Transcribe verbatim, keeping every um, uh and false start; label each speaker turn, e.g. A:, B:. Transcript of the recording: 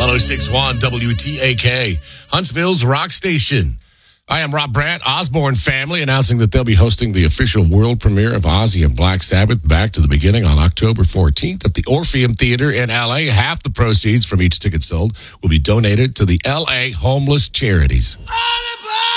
A: one oh six point one W T A K, Huntsville's rock station. I am Rob Brandt, Osborne family, announcing that they'll be hosting the official world premiere of Ozzy and Black Sabbath Back to the Beginning on October fourteenth at the Orpheum Theater in L A. Half the proceeds from each ticket sold will be donated to the L A homeless charities. All aboard!